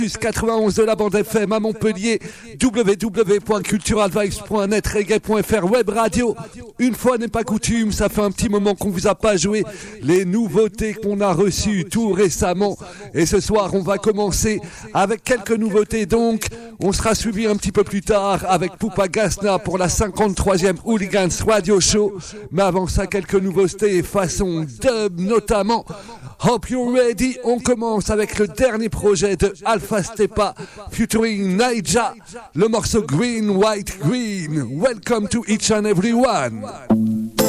91 de la bande FM à Montpellier, www.culturalvibes.net, reggae.fr, web radio. Une fois n'est pas coutume, ça fait un petit moment qu'on vous a pas joué les nouveautés qu'on a reçues tout récemment. Et ce soir, on va commencer avec quelques nouveautés. Donc, on sera suivi un petit peu plus tard avec Poupa Gasna pour la 53e Hooligans Radio Show. Mais avant ça, quelques nouveautés façon dub notamment. Hope you're ready. On commence avec le dernier projet de Alpha Stepa featuring Naija, le morceau Green, White, Green. Welcome to each and every one.